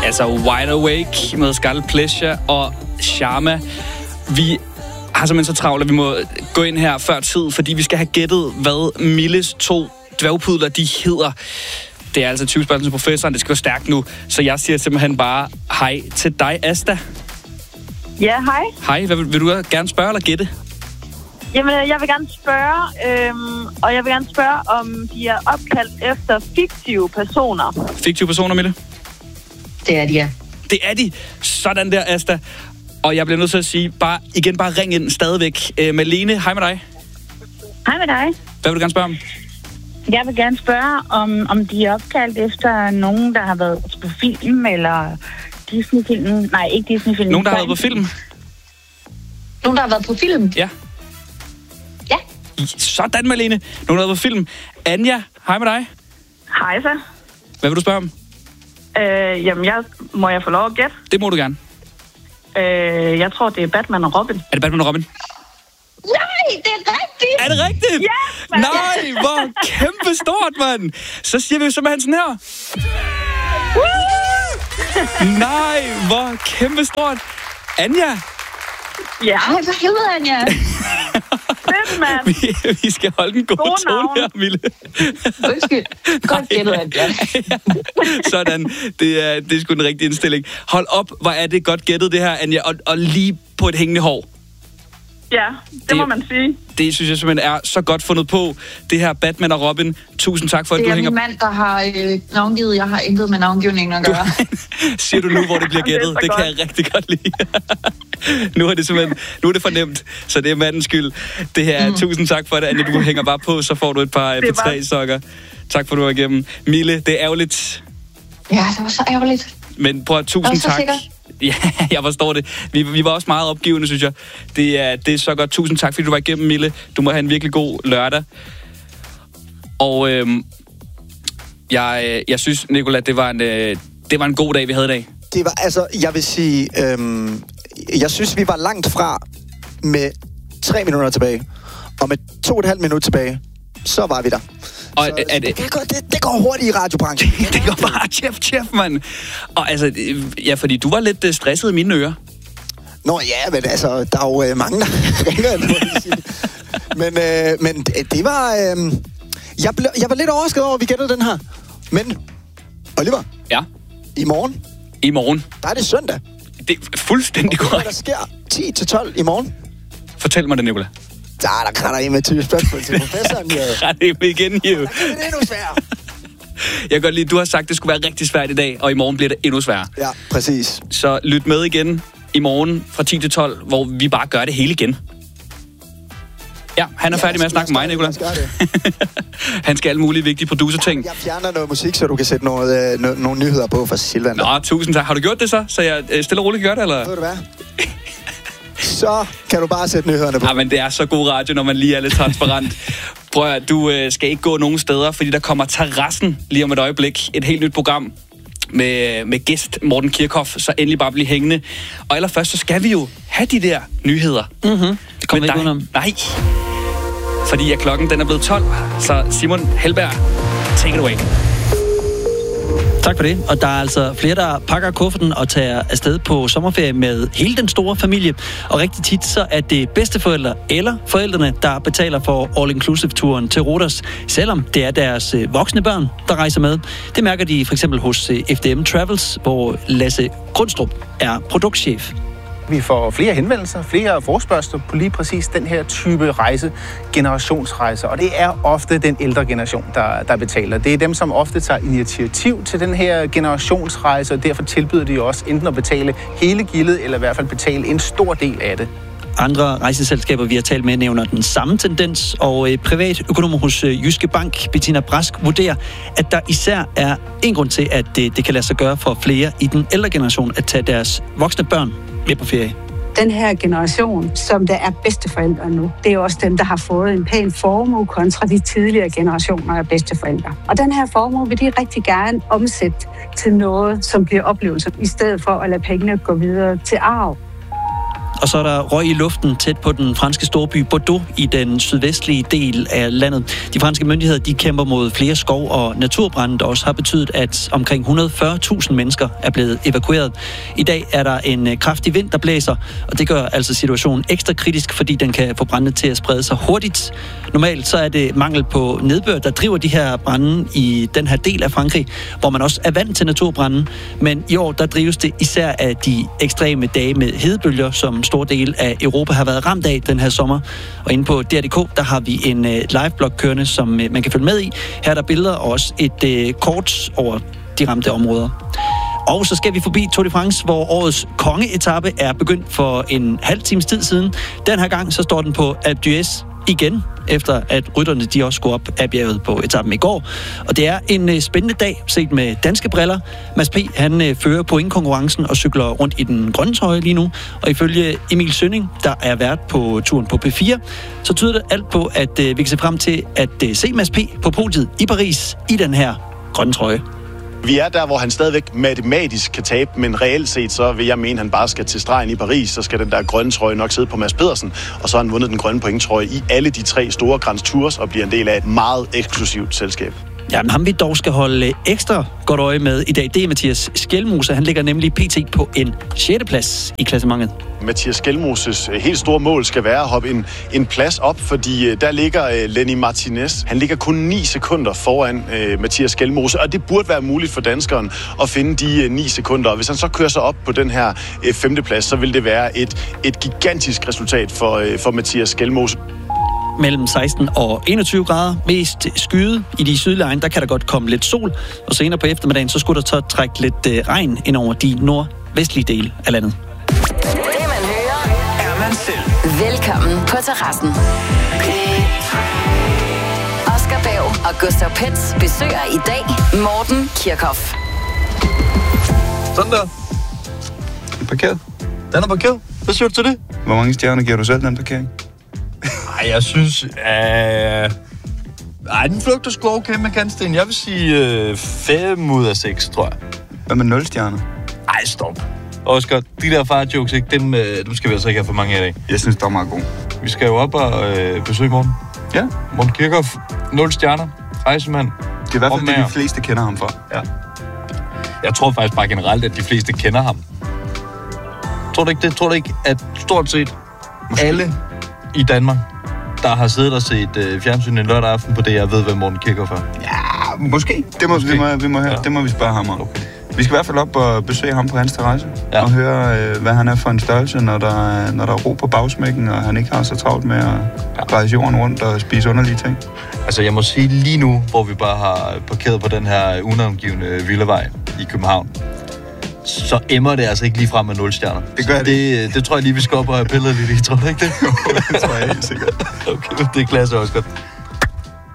Altså Wide Awake med Scarlet Pleasure og Sharma. Vi har simpelthen så travlt, at vi må gå ind her før tid, fordi vi skal have gættet, hvad Milles 2 dværgpudler, de hedder. Det er altså 20 spørgsmål til professoren, det skal gå stærkt nu. Så jeg siger simpelthen bare hej til dig, Asta. Ja, hej. Hej, hvad vil du gerne spørge eller gætte? Jamen, jeg vil gerne spørge, og jeg vil gerne spørge, om de er opkaldt efter fiktive personer. Fiktive personer, Mille? Det er de, ja. Det er de. Sådan der, Asta. Og jeg bliver nødt til at sige, bare ring ind stadigvæk. Malene, hej med dig. Hej med dig. Hvad vil du gerne spørge om? Jeg vil gerne spørge, om de er opkaldt efter nogen, der har været på film, eller Disney-film. Nej, ikke Disney-film. Nogen, der har været på film? Nogen, der har været på film? Ja. Ja. Sådan, Malene. Nogen, der har været på film. Anja, hej med dig. Hej så. Hvad vil du spørge om? Jamen, må jeg få lov at gætte? Det må du gerne. Jeg tror, det er Batman og Robin. Er det Batman og Robin? Nej, det er rigtigt! Er det rigtigt? Yes, man. Nej, hvor kæmpe stort, mand! Så siger vi simpelthen sådan her. Nej, hvor kæmpe stort. Anja? Ja. Ej, for helvede, Anja. Fedt, mand. Vi skal holde en god tone her, Mille. Undskyld. Godt gættet, Anja. Sådan. Det er sgu den rigtige indstilling. Hold op, hvor er det godt gættet, det her, Anja. Og lige på et hængende hår. Ja, det må man sige. Det synes jeg simpelthen er så godt fundet på. Det her Batman og Robin. Tusind tak for, at du hænger... Det er min mand, der har navngivet. Jeg har intet med navngivningen at gøre. Siger du nu, hvor det bliver gættet? Det kan jeg rigtig godt lide. Nu er det simpelthen... Nu er det fornemt, så det er mandens skyld. Det her, tusind tak for det, Anja. Du hænger bare på, så får du et par P3-sokker. Tak for, at du var igennem. Mille, det er ærgerligt. Ja, det var så ærgerligt. Men prøv at tusind tak. Sikker. Ja, jeg forstår det. Vi var også meget opgivende, synes jeg. Det er så godt. Tusind tak, fordi du var igennem, Mille. Du må have en virkelig god lørdag. Og jeg synes, Nicola, det var en god dag, vi havde i dag. Det var, altså, jeg vil sige, jeg synes, vi var langt fra med 3 minutter tilbage. Og med 2,5 minutter tilbage, så var vi der. Og det går hurtigt i radiobranchen. Det går bare tjef, mand. Og altså, ja, fordi du var lidt stresset i mine ører. Nå ja, men altså, der er jo mange, der ringer. Men det var... Jeg var lidt overrasket over, at vi gættede den her. Men, Oliver. Ja? I morgen. Der er det søndag. Det er fuldstændig korrekt. Der sker 10-12 i morgen. Fortæl mig det, Nicola. Der kratter I med 20 spørgsmål til professoren. Kratter I med igen, jo. Det er endnu sværere. Jeg kan godt lide, du har sagt, at det skulle være rigtig svært i dag, og i morgen bliver det endnu sværere. Ja, præcis. Så lyt med igen i morgen fra 10 til 12, hvor vi bare gør det hele igen. Ja, han er færdig med at snakke med mig, Nicola. Han skal alle mulige vigtige producer-ting. Jeg fjerner noget musik, så du kan sætte nogle nyheder på fra Silvan. Nå, tusind tak. Har du gjort det så jeg stille og roligt kan gøre det, eller? Ved du hvad? Så kan du bare sætte nyhederne på. Ja, men det er så god radio, når man lige er lidt transparent. Prøv at du skal ikke gå nogen steder, fordi der kommer Terrassen lige om et øjeblik. Et helt nyt program med gæst Morten Kirchhoff, så endelig bare blive hængende. Og allerførst, så skal vi jo have de der nyheder. Det kommer ikke udenom. Nej, fordi at klokken den er blevet 12. Så Simon Helberg, take it away. Tak for det. Og der er altså flere, der pakker kufferten og tager afsted på sommerferie med hele den store familie. Og rigtig tit så er det bedsteforældre eller forældrene, der betaler for all-inclusive-turen til Rhodos, selvom det er deres voksne børn, der rejser med. Det mærker de for eksempel hos FDM Travels, hvor Lasse Grundstrup er produktchef. Vi får flere henvendelser, flere forespørgsler på lige præcis den her type rejse, generationsrejser. Og det er ofte den ældre generation, der betaler. Det er dem, som ofte tager initiativ til den her generationsrejse, og derfor tilbyder de også enten at betale hele gildet, eller i hvert fald betale en stor del af det. Andre rejseselskaber, vi har talt med, nævner den samme tendens, og privatøkonomer hos Jyske Bank, Bettina Brask, vurderer, at der især er en grund til, at det kan lade sig gøre for flere i den ældre generation at tage deres voksne børn med på ferie. Den her generation, som der er bedsteforældre nu, det er jo også dem, der har fået en pæn formue kontra de tidligere generationer af bedsteforældre. Og den her formue vil de rigtig gerne omsætte til noget, som bliver oplevelser, i stedet for at lade pengene gå videre til arv. og så er der røg i luften tæt på den franske storby Bordeaux i den sydvestlige del af landet. De franske myndigheder, de kæmper mod flere skov- og naturbrande, der også har betydet, at omkring 140.000 mennesker er blevet evakueret. I dag er der en kraftig vind, der blæser, og det gør altså situationen ekstra kritisk, fordi den kan få brandene til at sprede sig hurtigt. Normalt så er det mangel på nedbør, der driver de her brande i den her del af Frankrig, hvor man også er vant til naturbranden. Men i år, der drives det især af de ekstreme dage med hedebølger, som store dele af Europa har været ramt af den her sommer. Og inde på DR.dk, der har vi en live-blog kørende, som man kan følge med i. Her er der billeder og også et kort over de ramte områder. Og så skal vi forbi Tour de France, hvor årets kongeetappe er begyndt for en halv times tid siden. Den her gang så står den på Alpe d'Huez igen, efter at rytterne de også skulle op af bjerget på etappen i går. Og det er en spændende dag, set med danske briller. Mads P. han fører pointkonkurrencen og cykler rundt i den grønne trøje lige nu. Og ifølge Emil Sønning, der er vært på turen på P4, så tyder det alt på, at vi kan se frem til at se Mads P. på podiet i Paris i den her grønne trøje. Vi er der, hvor han stadigvæk matematisk kan tabe, men reelt set, så vil jeg mene, at han bare skal til stregen i Paris, så skal den der grønne trøje nok sidde på Mads Pedersen, og så har han vundet den grønne pointtrøje i alle de 3 store Grand Tours og bliver en del af et meget eksklusivt selskab. Jamen, ham vi dog skal holde ekstra godt øje med i dag, det er Mathias Skjelmose. Han ligger nemlig pt. På en 6. plads i klassementet. Mathias Skjelmoses helt store mål skal være at hoppe en plads op, fordi der ligger Lenny Martinez. Han ligger kun 9 sekunder foran Mathias Skjelmose, og det burde være muligt for danskeren at finde de 9 sekunder. Og hvis han så kører sig op på den her 5. plads, så vil det være et gigantisk resultat for Mathias Skjelmose. Mellem 16 og 21 grader. Mest skyet i de sydlige egne, der kan der godt komme lidt sol. Og senere på eftermiddagen, så skulle der så trække lidt regn ind over de nordvestlige dele af landet. Det man hører, er man selv. Velkommen på terrassen. Oscar Bag og Gustav Pets besøger i dag Morten Kirchhoff. Sådan der. Den er parkeret. Den er parkeret. Hvad siger du til det? Hvor mange stjerner giver du selv den parkering? Ej, jeg synes... den flugter sgu okay med kantsten. Jeg vil sige 5 ud af 6, tror jeg. Hvad med 0 stjerner? Ej, stop. Oscar, de der far-jokes, ikke? Dem skal vi altså ikke have for mange af i dag. Jeg synes, det er meget god. Vi skal jo op og besøge Morten. Ja. Morten Kirchhoff, 0 stjerner. Rejsemand. Det er i hvert fald det, de fleste kender ham for. Ja. Jeg tror faktisk bare generelt, at de fleste kender ham. Tror du ikke det? Tror du ikke, at stort set alle i Danmark, der har siddet og set fjernsyn en lørdag aften på det, jeg ved, hvad Morten Kirchhoff er? Ja, måske. Det må høre. Ja. Det må vi spørge ham om. Okay. Vi skal i hvert fald op og besøge ham på hans terrasse, og høre, hvad han er for en størrelse, når der er ro på bagsmækken, og han ikke har så travlt med at rejse jorden rundt og spise underlige ting. Altså, jeg må sige lige nu, hvor vi bare har parkeret på den her unavngivne villavej i København, så emmer det altså ikke lige frem med 0 stjerner. Det gør det. Det tror jeg lige, vi skal op og have pillet lidt i. Tror du ikke det? Det tror jeg helt sikkert. Okay, det er klasse også godt.